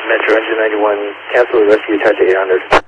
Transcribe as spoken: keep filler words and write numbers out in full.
Metro Engine ninety-one, cancel the rest of your Touch eight hundred.